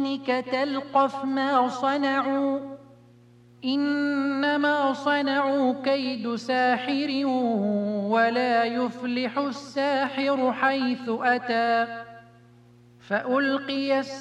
تلقف ما صنعوا إنما صنعوا كيد ساحر ولا يفلح الساحر حيث أتى فألقي